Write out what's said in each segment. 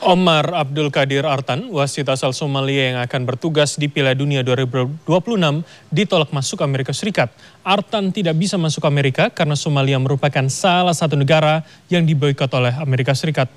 Omar Abdul Qadir Artan, wasit asal Somalia yang akan bertugas di Piala Dunia 2026, ditolak masuk Amerika Serikat. Artan tidak bisa masuk Amerika karena Somalia merupakan salah satu negara yang diboikot oleh Amerika Serikat.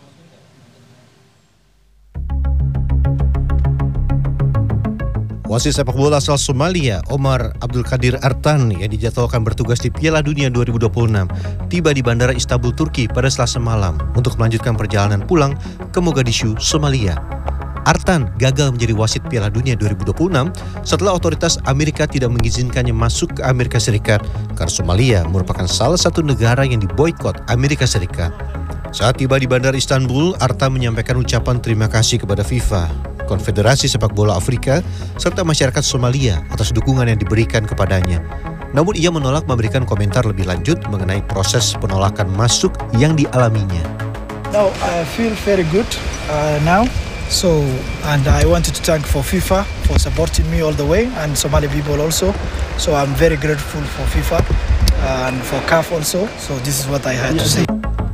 Wasit sepak bola asal Somalia, Omar Abdul Qadir Artan, yang dijadwalkan bertugas di Piala Dunia 2026, tiba di Bandara Istanbul, Turki pada Selasa malam untuk melanjutkan perjalanan pulang ke Mogadishu, Somalia. Artan gagal menjadi wasit Piala Dunia 2026 setelah otoritas Amerika tidak mengizinkannya masuk ke Amerika Serikat karena Somalia merupakan salah satu negara yang diboikot Amerika Serikat. Saat tiba di Bandara Istanbul, Artan menyampaikan ucapan terima kasih kepada FIFA, Konfederasi Sepak Bola Afrika, serta masyarakat Somalia atas dukungan yang diberikan kepadanya. Namun ia menolak memberikan komentar lebih lanjut mengenai proses penolakan masuk yang dialaminya. Now I feel very good now. And I wanted to thank for FIFA for supporting me all the way and Somali people also. So I'm very grateful for FIFA and for CAF also. So this is what I had to say.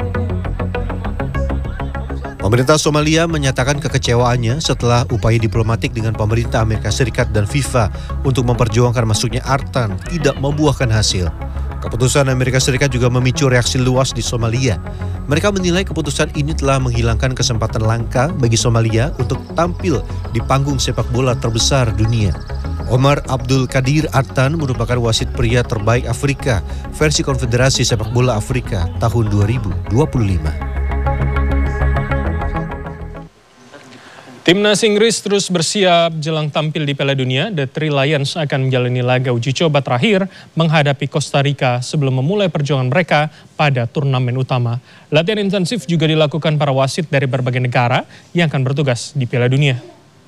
Pemerintah Somalia menyatakan kekecewaannya setelah upaya diplomatik dengan pemerintah Amerika Serikat dan FIFA untuk memperjuangkan masuknya Artan tidak membuahkan hasil. Keputusan Amerika Serikat juga memicu reaksi luas di Somalia. Mereka menilai keputusan ini telah menghilangkan kesempatan langka bagi Somalia untuk tampil di panggung sepak bola terbesar dunia. Omar Abdul Qadir Artan merupakan wasit pria terbaik Afrika versi Konfederasi Sepak Bola Afrika tahun 2025. Timnas Inggris terus bersiap jelang tampil di Piala Dunia. The Three Lions akan menjalani laga uji coba terakhir menghadapi Costa Rica sebelum memulai perjuangan mereka pada turnamen utama. Latihan intensif juga dilakukan para wasit dari berbagai negara yang akan bertugas di Piala Dunia.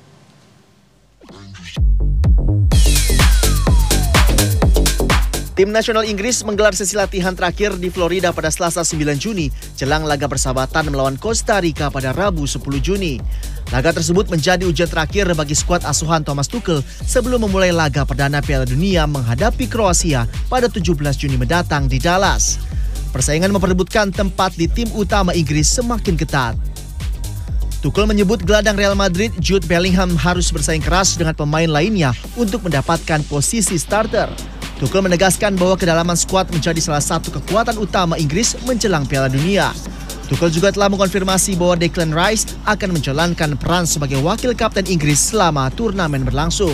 Tim nasional Inggris menggelar sesi latihan terakhir di Florida pada Selasa 9 Juni jelang laga persahabatan melawan Costa Rica pada Rabu 10 Juni. Laga tersebut menjadi ujian terakhir bagi skuad asuhan Thomas Tuchel sebelum memulai laga perdana Piala Dunia menghadapi Kroasia pada 17 Juni mendatang di Dallas. Persaingan memperebutkan tempat di tim utama Inggris semakin ketat. Tuchel menyebut gelandang Real Madrid Jude Bellingham harus bersaing keras dengan pemain lainnya untuk mendapatkan posisi starter. Tuchel menegaskan bahwa kedalaman skuad menjadi salah satu kekuatan utama Inggris menjelang Piala Dunia. Tuchel juga telah mengonfirmasi bahwa Declan Rice akan menjalankan peran sebagai wakil kapten Inggris selama turnamen berlangsung.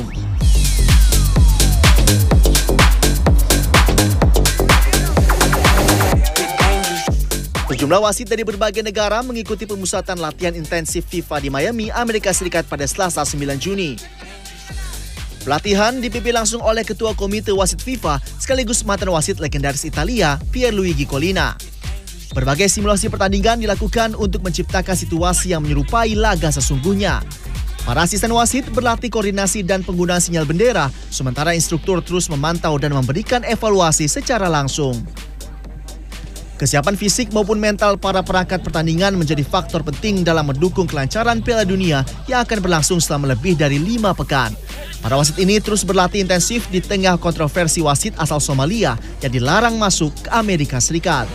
Sejumlah wasit dari berbagai negara mengikuti pemusatan latihan intensif FIFA di Miami, Amerika Serikat pada Selasa 9 Juni. Pelatihan dipimpin langsung oleh Ketua Komite Wasit FIFA sekaligus mantan wasit legendaris Italia, Pierluigi Collina. Berbagai simulasi pertandingan dilakukan untuk menciptakan situasi yang menyerupai laga sesungguhnya. Para asisten wasit berlatih koordinasi dan penggunaan sinyal bendera, sementara instruktur terus memantau dan memberikan evaluasi secara langsung. Kesiapan fisik maupun mental para perangkat pertandingan menjadi faktor penting dalam mendukung kelancaran Piala Dunia yang akan berlangsung selama lebih dari 5 pekan. Para wasit ini terus berlatih intensif di tengah kontroversi wasit asal Somalia yang dilarang masuk ke Amerika Serikat.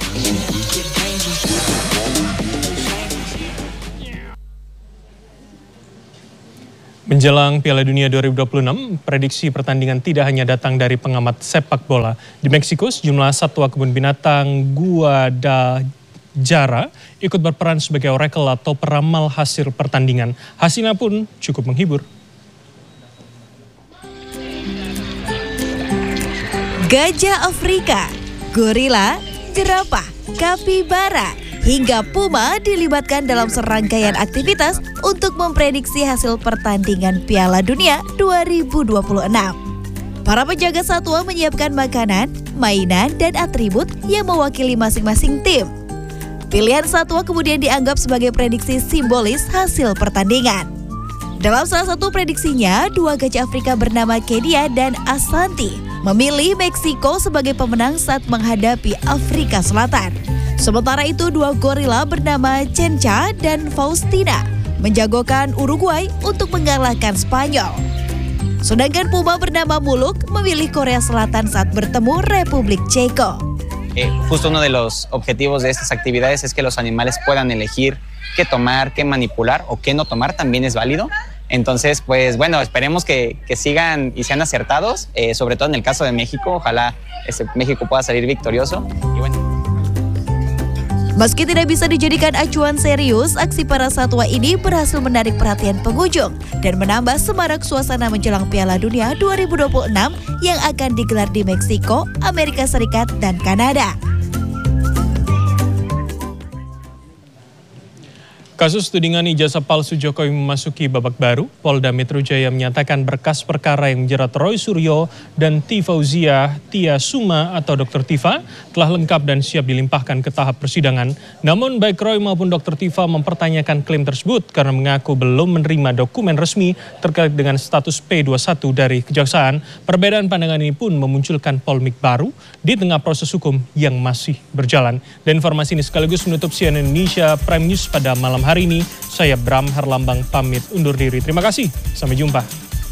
Menjelang Piala Dunia 2026, prediksi pertandingan tidak hanya datang dari pengamat sepak bola. Di Meksiko, sejumlah satwa kebun binatang Guadalajara ikut berperan sebagai oracle atau peramal hasil pertandingan. Hasilnya pun cukup menghibur. Gajah Afrika, gorila, jerapah, kapibara, hingga puma dilibatkan dalam serangkaian aktivitas untuk memprediksi hasil pertandingan Piala Dunia 2026. Para penjaga satwa menyiapkan makanan, mainan, dan atribut yang mewakili masing-masing tim. Pilihan satwa kemudian dianggap sebagai prediksi simbolis hasil pertandingan. Dalam salah satu prediksinya, 2 gajah Afrika bernama Kedia dan Asante memilih Meksiko sebagai pemenang saat menghadapi Afrika Selatan. Sementara itu 2 gorila bernama Chencha dan Faustina menjagokan Uruguay untuk mengalahkan Spanyol. Sedangkan puma bernama Muluk memilih Korea Selatan saat bertemu Republik Ceko. Justo uno de los objetivos de estas actividades es que los animales puedan elegir qué tomar, qué manipular o qué no tomar también es válido. Entonces, pues bueno, esperemos que sigan y sean acertados, sobre todo en el caso de México. Ojalá México pueda salir victorioso. Y bueno. Meski tidak bisa dijadikan acuan serius, aksi para satwa ini berhasil menarik perhatian pengunjung dan menambah semarak suasana menjelang Piala Dunia 2026 yang akan digelar di Meksiko, Amerika Serikat, dan Kanada. Kasus tudingan ijazah palsu Jokowi memasuki babak baru. Polda Metro Jaya menyatakan berkas perkara yang menjerat Roy Suryo dan Tifauzia Tia Suma atau Dr. Tifa telah lengkap dan siap dilimpahkan ke tahap persidangan. Namun baik Roy maupun Dr. Tifa mempertanyakan klaim tersebut karena mengaku belum menerima dokumen resmi terkait dengan status P21 dari Kejaksaan. Perbedaan pandangan ini pun memunculkan polemik baru di tengah proses hukum yang masih berjalan. Dan informasi ini sekaligus menutup CNN Indonesia Prime News pada malam hari ini. Saya Bram Herlambang pamit undur diri. Terima kasih. Sampai jumpa.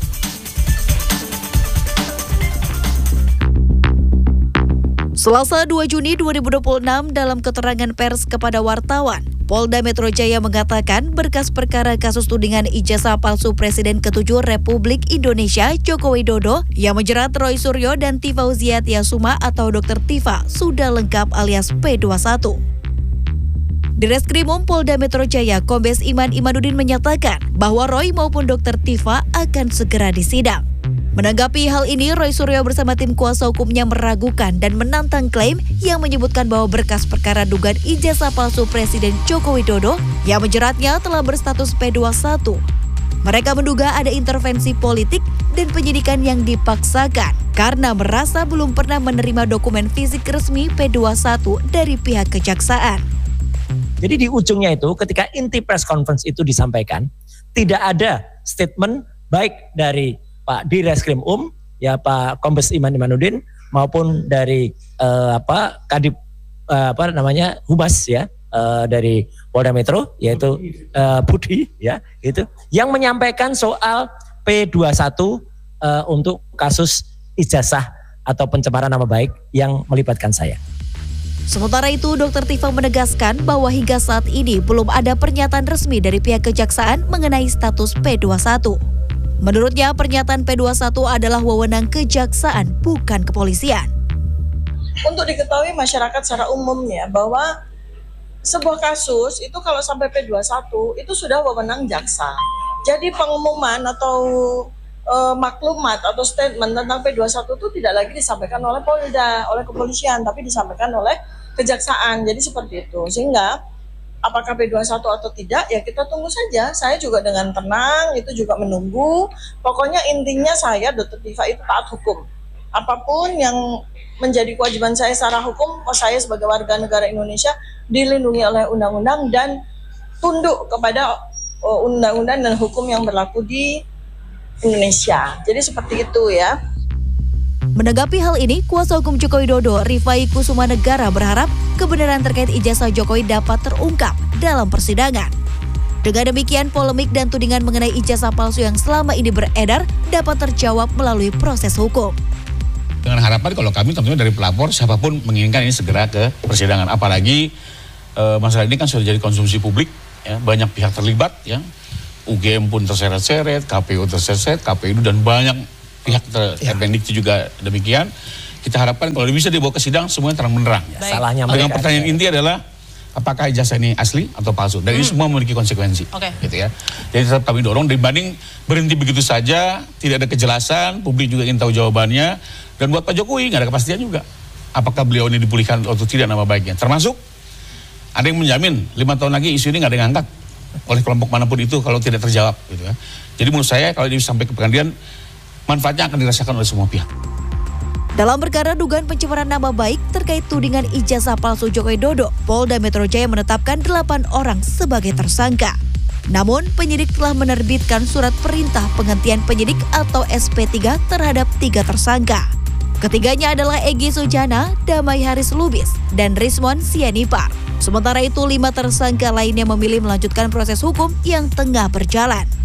Selasa 2 Juni 2026 dalam keterangan pers kepada wartawan, Polda Metro Jaya mengatakan berkas perkara kasus tudingan ijazah palsu Presiden ke-7 Republik Indonesia Joko Widodo yang menjerat Roy Suryo dan Tifauzia Tia Suma atau Dr. Tifa sudah lengkap alias P21. Di Reskrimum Polda Metro Jaya, Kombes Iman Imanuddin menyatakan bahwa Roy maupun Dr. Tifa akan segera disidang. Menanggapi hal ini, Roy Suryo bersama tim kuasa hukumnya meragukan dan menantang klaim yang menyebutkan bahwa berkas perkara dugaan ijazah palsu Presiden Joko Widodo yang menjeratnya telah berstatus P21. Mereka menduga ada intervensi politik dan penyidikan yang dipaksakan karena merasa belum pernah menerima dokumen fisik resmi P21 dari pihak kejaksaan. Jadi di ujungnya itu ketika inti press conference itu disampaikan, tidak ada statement baik dari Pak Direskrim ya Pak Kombes Iman Imanuddin maupun dari Kadip Humas ya dari Polda Metro yaitu Budi ya itu yang menyampaikan soal P21 untuk kasus ijazah atau pencemaran nama baik yang melibatkan saya. Sementara itu, Dr. Tifa menegaskan bahwa hingga saat ini belum ada pernyataan resmi dari pihak kejaksaan mengenai status P21. Menurutnya, pernyataan P21 adalah wewenang kejaksaan, bukan kepolisian. Untuk diketahui masyarakat secara umumnya bahwa sebuah kasus itu kalau sampai P21 itu sudah wewenang jaksa. Jadi pengumuman atau maklumat atau statement tentang P21 itu tidak lagi disampaikan oleh Polda, oleh kepolisian, tapi disampaikan oleh kejaksaan. Jadi seperti itu. Sehingga apakah P21 atau tidak ya kita tunggu saja. Saya juga dengan tenang itu juga menunggu. Pokoknya intinya saya Dr. Tifa itu taat hukum. Apapun yang menjadi kewajiban saya secara hukum, saya sebagai warga negara Indonesia dilindungi oleh undang-undang dan tunduk kepada undang-undang dan hukum yang berlaku di Indonesia. Jadi seperti itu ya. Menanggapi hal ini, kuasa hukum Joko Widodo, Rifai Kusumanegara berharap kebenaran terkait ijazah Jokowi dapat terungkap dalam persidangan. Dengan demikian, polemik dan tudingan mengenai ijazah palsu yang selama ini beredar dapat terjawab melalui proses hukum. Dengan harapan kalau kami tentunya dari pelapor, siapapun menginginkan ini segera ke persidangan. Apalagi masalah ini kan sudah jadi konsumsi publik, ya, banyak pihak terlibat, ya. UGM pun terseret-seret, KPU terseret, KPU dan banyak pihak Kemendikbud juga demikian. Kita harapkan kalau bisa dibawa ke sidang semuanya terang benderang. Salahnya dengan pertanyaan inti adalah apakah ijazah ini asli atau palsu? Dan ini semua memiliki konsekuensi. Gitu ya. Jadi tetap kami dorong dibanding berhenti begitu saja, tidak ada kejelasan, publik juga ingin tahu jawabannya. Dan buat Pak Jokowi nggak ada kepastian juga. Apakah beliau ini dipulihkan atau tidak nama baiknya? Termasuk ada yang menjamin 5 tahun lagi isu ini nggak ada yang angkat oleh kelompok manapun itu kalau tidak terjawab gitu ya. Jadi menurut saya kalau ini sampai ke pengadilan manfaatnya akan dirasakan oleh semua pihak. Dalam perkara dugaan pencemaran nama baik terkait tudingan ijazah palsu Joko Widodo, Polda Metro Jaya menetapkan 8 orang sebagai tersangka. Namun, penyidik telah menerbitkan surat perintah penghentian penyidik atau SP3 terhadap 3 tersangka. Ketiganya adalah Egy Sujana, Damai Haris Lubis, dan Rizwan Sianipar. Sementara itu, 5 tersangka lainnya memilih melanjutkan proses hukum yang tengah berjalan.